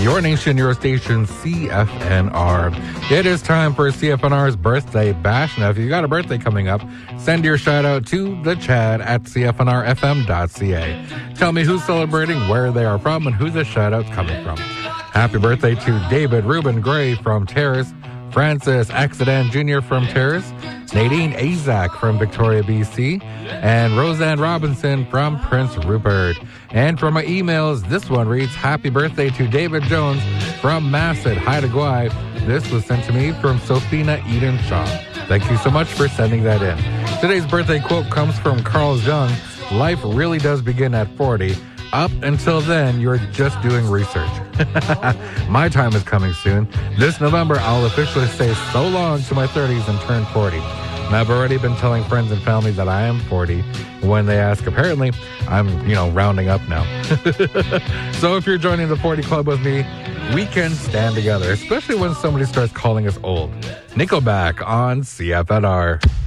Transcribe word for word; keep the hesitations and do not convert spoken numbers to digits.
your nation, your station, C F N R. It is time for C F N R's Birthday Bash. Now, if you got a birthday coming up, send your shout out to the Chad at C F N R F M dot C A. Tell me who's celebrating, where they are from, and who the shout out's coming from. Happy birthday to David Reuben Gray from Terrace, Francis Accident Junior from Terrace, Nadine Azak from Victoria, B C, and Roseanne Robinson from Prince Rupert. And from my emails, this one reads, Happy birthday to David Jones from Masset, Haida Gwaii. This was sent to me from Sophina Eden Shaw. Thank you so much for sending that in. Today's birthday quote comes from Carl Jung. Life really does begin at forty. Up until then, you're just doing research. My time is coming soon. This November, I'll officially say so long to my thirties and turn forty. And I've already been telling friends and family that I am forty. When they ask, apparently, I'm, you know, rounding up now. So if you're joining the forty Club with me, we can stand together, especially when somebody starts calling us old. Nickelback on C F N R.